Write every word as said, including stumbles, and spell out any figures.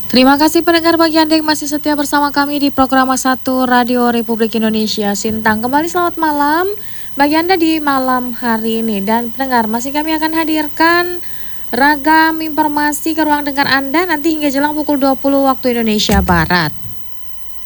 Terima kasih pendengar bagi Anda yang masih setia bersama kami di program satu Radio Republik Indonesia Sintang. Kembali selamat malam bagi Anda di malam hari ini. Dan pendengar, masih kami akan hadirkan ragam informasi ke ruang dengar Anda nanti hingga jelang pukul dua puluh waktu Indonesia Barat.